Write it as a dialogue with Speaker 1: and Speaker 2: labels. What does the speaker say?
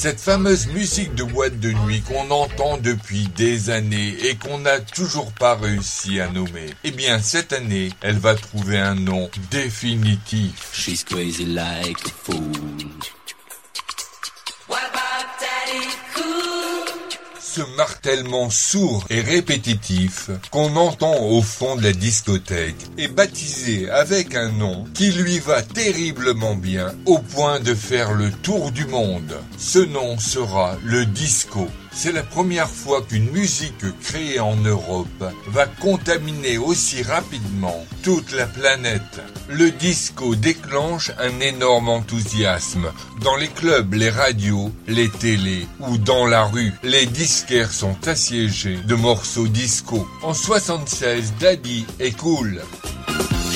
Speaker 1: Cette fameuse musique de boîte de nuit qu'on entend depuis des années et qu'on n'a toujours pas réussi à nommer. Eh bien, cette année, elle va trouver un nom définitif.
Speaker 2: She's crazy like a fool. What about Daddy Cool?
Speaker 1: Ce martèlement sourd et répétitif qu'on entend au fond de la discothèque est baptisé avec un nom qui lui va terriblement bien au point de faire le tour du monde. Ce nom sera le disco. C'est la première fois qu'une musique créée en Europe va contaminer aussi rapidement toute la planète. Le disco déclenche un énorme enthousiasme. Dans les clubs, les radios, les télés ou dans la rue, les disquaires sont assiégés de morceaux disco. En 76, Daddy est cool.